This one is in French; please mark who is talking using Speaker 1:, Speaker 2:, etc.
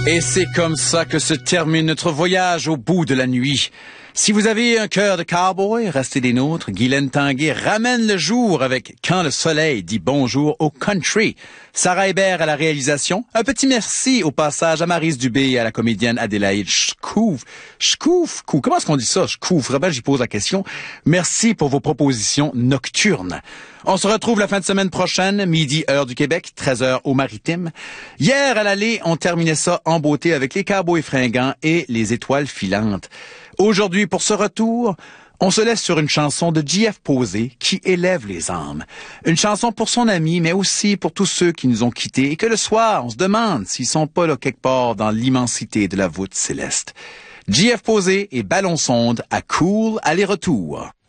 Speaker 1: Et c'est comme ça que se termine notre voyage au bout de la nuit. Si vous avez un cœur de cowboy, restez des nôtres. Guylaine Tanguay ramène le jour avec Quand le soleil dit bonjour au country. Sarah Hébert à la réalisation. Un petit merci au passage à Maryse Dubé et à la comédienne Adélaïde Schkouf. Comment est-ce qu'on dit ça? Schkouf. Vraiment, j'y pose la question. Merci pour vos propositions nocturnes. On se retrouve la fin de semaine prochaine, midi, heure du Québec, 13h au Maritime. Hier, à l'aller, on terminait ça en beauté avec les Cowboys fringants et les étoiles filantes. Aujourd'hui, pour ce retour, on se laisse sur une chanson de J.F. Posé qui élève les âmes. Une chanson pour son ami, mais aussi pour tous ceux qui nous ont quittés et que le soir, on se demande s'ils sont pas là quelque part dans l'immensité de la voûte céleste. J.F. Posé et Ballon Sonde à Cool aller-retour.